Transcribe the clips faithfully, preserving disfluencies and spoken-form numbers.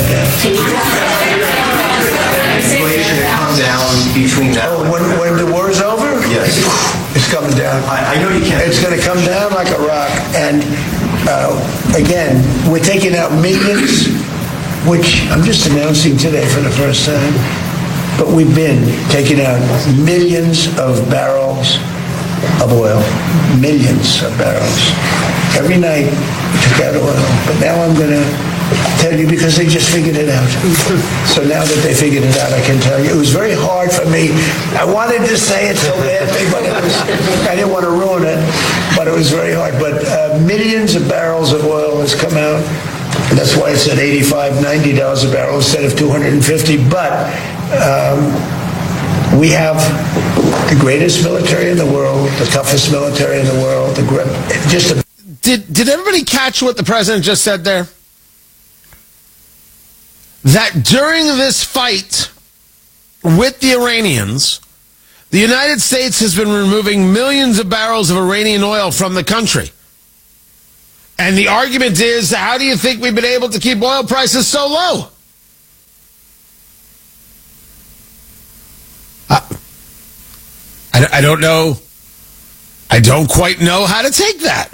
Inflation to come down between now. Oh, when, when the war's over? Yes. It's coming down. I, I know you can't. It's going to come down like a rock. And uh, again, we're taking out millions, which I'm just announcing today for the first time. But we've been taking out millions of barrels of oil, millions of barrels. Every night we took out oil. But now I'm going to tell you because they just figured it out. So now that they figured it out, I can tell you. It was very hard for me. I wanted to say it so badly, but it was, I didn't want to ruin it, but it was very hard. But uh, millions of barrels of oil has come out. And that's why it's at eighty-five, ninety dollars a barrel instead of two hundred fifty. But um, we have the greatest military in the world, the toughest military in the world. The grip, just a did did everybody catch what the president just said there? That during this fight with the Iranians, the United States has been removing millions of barrels of Iranian oil from the country. And the argument is, how do you think we've been able to keep oil prices so low? Uh, I, I don't know. I don't quite know how to take that.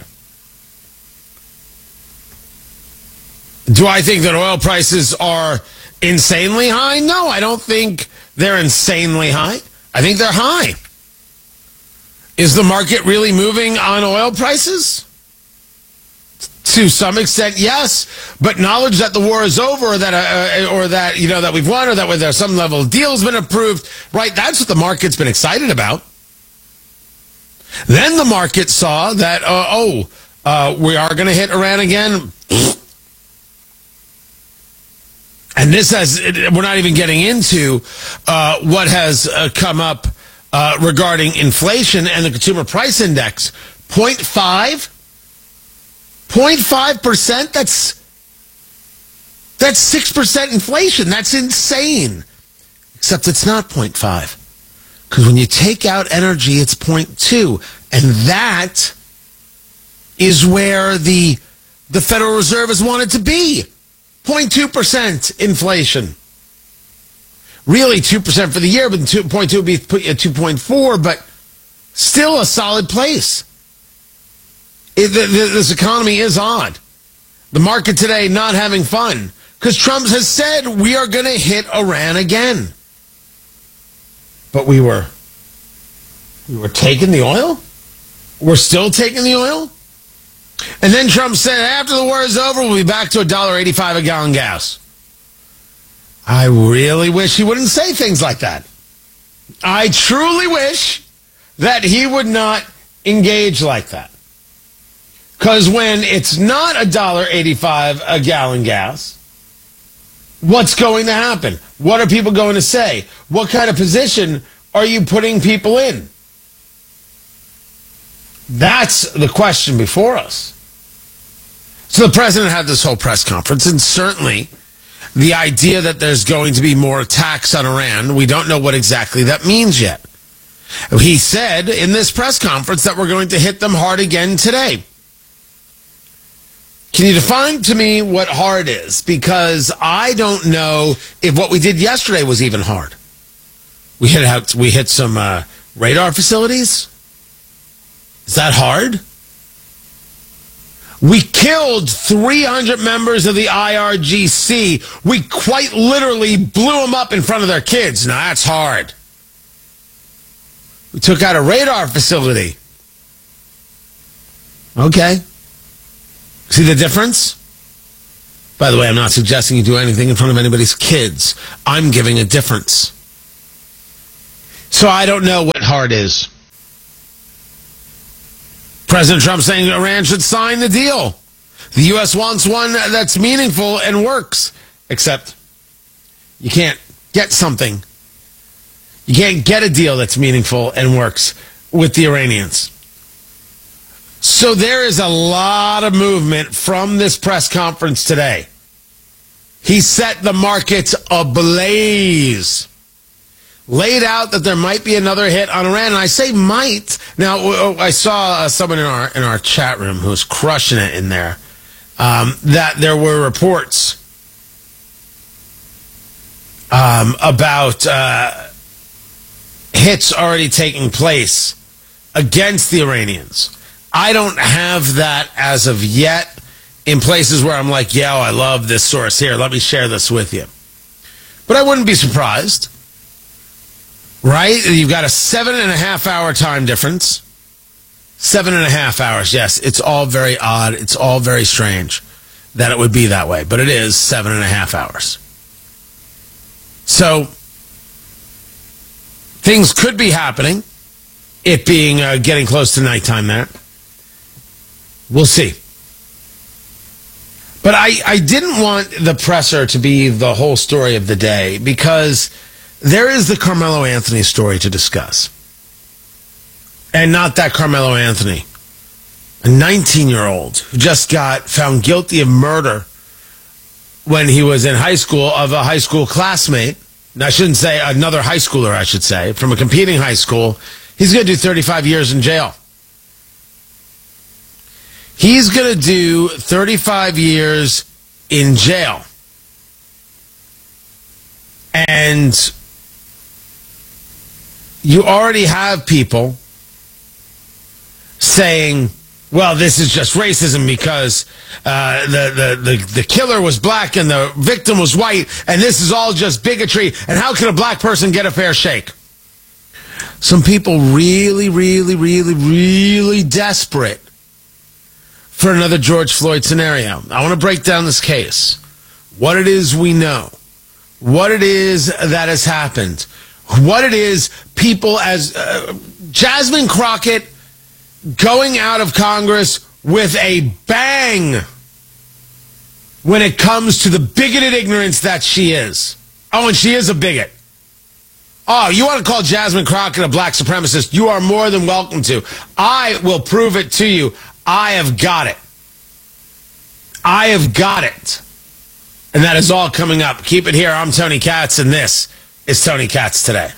Do I think that oil prices are insanely high? No, I don't think they're insanely high. I think they're high. Is the market really moving on oil prices? To some extent, yes, but knowledge that the war is over, or that, uh, or that you know that we've won, or that there's some level of deal has been approved, right? That's what the market's been excited about. Then the market saw that, uh, oh, uh, we are going to hit Iran again, and this has we're not even getting into uh, what has uh, come up uh, regarding inflation and the consumer price index, zero point five. zero point five percent? That's that's six percent inflation. That's insane. Except it's not zero point five. Because when you take out energy, it's zero point two. And that is where the, the Federal Reserve has wanted to be. zero point two percent inflation. Really two percent for the year, but two point two would be put you at two point four, but still a solid place. It, the, the, this economy is odd. The market today not having fun because Trump has said we are going to hit Iran again. But we were, we were taking the oil? We're still taking the oil? And then Trump said after the war is over, we'll be back to one dollar eighty-five a gallon gas. I really wish he wouldn't say things like that. I truly wish that he would not engage like that. Because when it's not one dollar eighty-five a gallon gas, what's going to happen? What are people going to say? What kind of position are you putting people in? That's the question before us. So the president had this whole press conference, and certainly the idea that there's going to be more attacks on Iran, we don't know what exactly that means yet. He said in this press conference that we're going to hit them hard again today. Can you define to me what hard is? Because I don't know if what we did yesterday was even hard. We hit out, we hit some uh, radar facilities. Is that hard? We killed three hundred members of the I R G C. We quite literally blew them up in front of their kids. Now that's hard. We took out a radar facility. Okay. See the difference? By the way, I'm not suggesting you do anything in front of anybody's kids. I'm giving a difference. So I don't know what hard is. President Trump saying Iran should sign the deal. The U S wants one that's meaningful and works. Except you can't get something. You can't get a deal that's meaningful and works with the Iranians. So there is a lot of movement from this press conference today. He set the markets ablaze. Laid out that there might be another hit on Iran. And I say might. Now, I saw someone in our in our chat room who was crushing it in there. Um, that there were reports um, about uh, hits already taking place against the Iranians. I don't have that as of yet in places where I'm like, yeah, I love this source here. Let me share this with you. But I wouldn't be surprised, right? You've got a seven and a half hour time difference. Seven and a half hours, yes. It's all very odd. It's all very strange that it would be that way. But it is seven and a half hours. So things could be happening, it being uh, getting close to nighttime there. We'll see. But I, I didn't want the presser to be the whole story of the day because there is the Carmelo Anthony story to discuss. And not that Carmelo Anthony, a nineteen-year-old who just got found guilty of murder when he was in high school of a high school classmate. And I shouldn't say another high schooler, I should say, from a competing high school. He's going to do thirty-five years in jail. He's going to do thirty-five years in jail. And you already have people saying, well, this is just racism because uh, the, the, the, the killer was black and the victim was white, and this is all just bigotry, and how can a black person get a fair shake? Some people really, really, really, really desperate for another George Floyd scenario. I want to break down this case, what it is we know, what it is that has happened, what it is people as uh, Jasmine Crockett going out of Congress with a bang when it comes to the bigoted ignorance that she is. Oh, and she is a bigot. Oh, you want to call Jasmine Crockett a black supremacist? You are more than welcome to. I will prove it to you. I have got it. I have got it. And that is all coming up. Keep it here. I'm Tony Katz, and this is Tony Katz Today.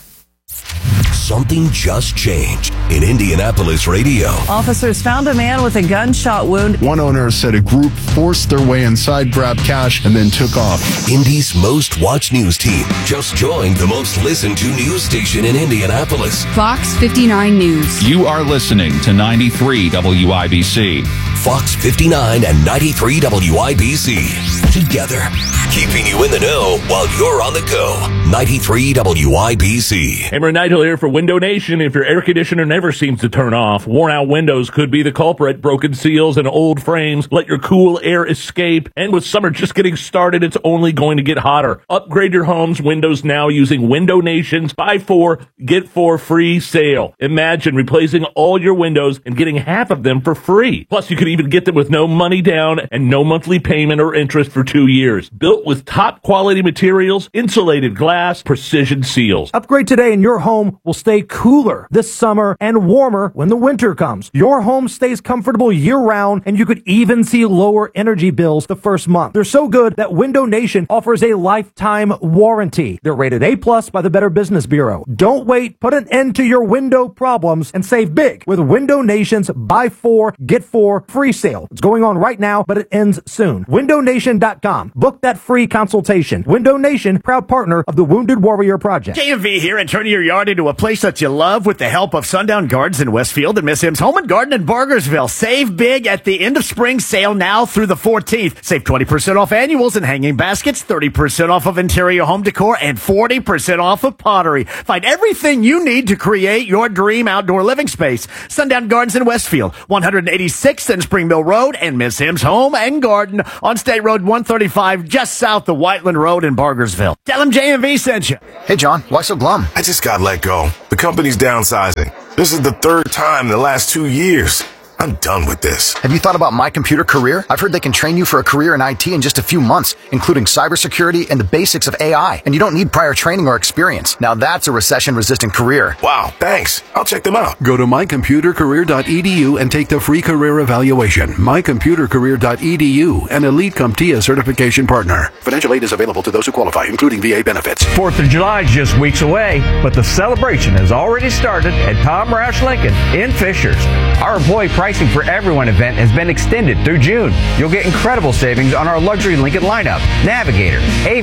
Something just changed in Indianapolis radio. Officers found a man with a gunshot wound. One owner said a group forced their way inside, grabbed cash, and then took off. Indy's most watched news team just joined the most listened to news station in Indianapolis. Fox fifty-nine News. You are listening to ninety-three W I B C. Fox fifty-nine and ninety-three W I B C. Together, keeping you in the know while you're on the go. ninety-three W I B C. Hammer and Nigel here for Window Nation. If your air conditioner never seems to turn off, worn out windows could be the culprit. Broken seals and old frames let your cool air escape. And with summer just getting started, it's only going to get hotter. Upgrade your home's windows now using Window Nation's buy four, get four free sale. Imagine replacing all your windows and getting half of them for free. Plus, you could even get them with no money down and no monthly payment or interest for two years. Built with top quality materials, insulated glass, precision seals. Upgrade today and your home will stay cooler this summer and warmer when the winter comes. Your home stays comfortable year-round, and you could even see lower energy bills the first month. They're so good that Window Nation offers a lifetime warranty. They're rated A plus by the Better Business Bureau. Don't wait. Put an end to your window problems and save big with Window Nation's buy four, get four free sale. It's going on right now, but it ends soon. window nation dot com. Book that free consultation. Window Nation, proud partner of the Wounded Warrior Project. J M V here, and turn your yard into a place that you love with the help of Sundown Gardens in Westfield and Miss M's Home and Garden in Bargersville. Save big at the end of spring sale now through the fourteenth. Save twenty percent off annuals and hanging baskets, thirty percent off of interior home decor, and forty percent off of pottery. Find everything you need to create your dream outdoor living space. Sundown Gardens in Westfield, one eighty-sixth and Spring Mill Road, and Miss M's Home and Garden on State Road one thirty-five, just south of Whiteland Road in Bargersville. Tell them J M V sent you. Hey, John, why so glum? I just got let go. The company's downsizing. This is the third time in the last two years. I'm done with this. Have you thought about My Computer Career? I've heard they can train you for a career in I T in just a few months, including cybersecurity and the basics of A I. And you don't need prior training or experience. Now that's a recession-resistant career. Wow, thanks. I'll check them out. Go to my computer career dot e d u and take the free career evaluation. my computer career dot e d u, an Elite CompTIA certification partner. Financial aid is available to those who qualify, including V A benefits. Fourth of July is just weeks away, but the celebration has already started at Tom Roush Lincoln in Fishers. Our employee pricing for Everyone event has been extended through June. You'll get incredible savings on our luxury Lincoln lineup: Navigator, Aviator,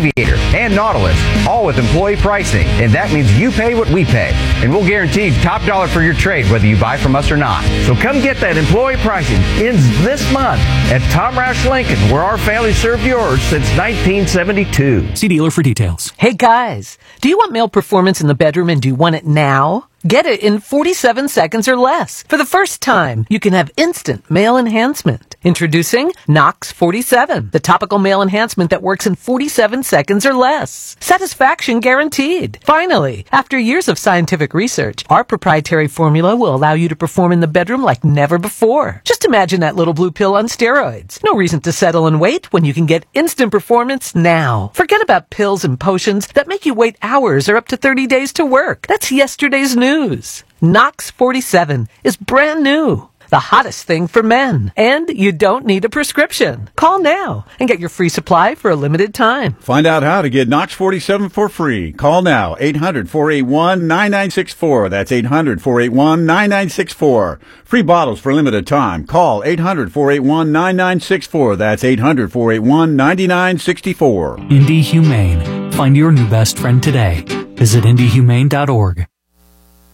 and Nautilus, all with employee pricing. And that means you pay what we pay. And we'll guarantee top dollar for your trade, whether you buy from us or not. So come get that employee pricing. Ends this month at Tom Roush Lincoln, where our family served yours since nineteen seventy-two. See dealer for details. Hey guys, do you want male performance in the bedroom and do you want it now? Get it in forty-seven seconds or less. For the first time, you can have instant male enhancement. Introducing Nox forty-seven, the topical male enhancement that works in forty-seven seconds or less. Satisfaction guaranteed. Finally, after years of scientific research, our proprietary formula will allow you to perform in the bedroom like never before. Just imagine that little blue pill on steroids. No reason to settle and wait when you can get instant performance now. Forget about pills and potions that make you wait hours or up to thirty days to work. That's yesterday's news. Nox forty-seven is brand new. The hottest thing for men. And you don't need a prescription. Call now and get your free supply for a limited time. Find out how to get Nox forty-seven for free. Call now, eight hundred, four eight one, nine nine six four. That's eight hundred, four eight one, nine nine six four. Free bottles for limited time. Call eight hundred, four eight one, nine nine six four. That's eight hundred, four eight one, nine nine six four. Indy Humane. Find your new best friend today. Visit indy humane dot org.